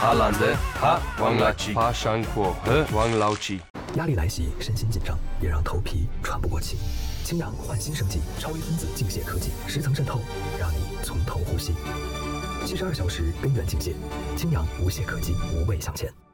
哈兰德哈王拉奇爬山过河王老七。 压力来袭，身心紧张，也让头皮喘不过气。清扬焕新生机，超微分子净泻科技，10层渗透，让你从头呼吸。72小时根源净泻，清扬无懈可击，无畏向前。